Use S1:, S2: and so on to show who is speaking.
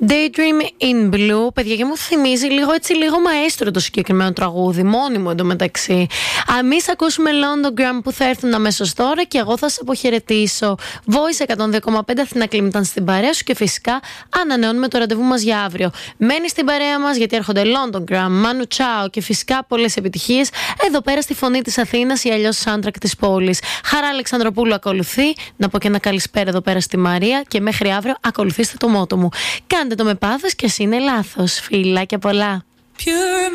S1: Daydream in Blue, παιδιά, και μου θυμίζει λίγο μαέστρο το συγκεκριμένο τραγούδι, μόνιμο εντωμεταξύ. Εμείς ακούσουμε London Gram που θα έρθουν αμέσως τώρα και εγώ θα σας αποχαιρετήσω. Voice 102,5 Αθηνά Κλίμ ήταν στην παρέα σου και φυσικά ανανεώνουμε το ραντεβού μας για αύριο. Μένει στην παρέα μας γιατί έρχονται London Gram, Manu Chao και φυσικά πολλές επιτυχίες εδώ πέρα στη Φωνή της Αθήνας ή αλλιώς soundtrack της πόλης. Χαρά Αλεξανδροπούλου ακολουθεί. Να πω και ένα καλησπέρα εδώ πέρα στη Μαρία και μέχρι αύριο ακολουθήστε το μότο μου. Κάντε το με πάθος και ας είναι λάθος. Φιλάκια πολλά.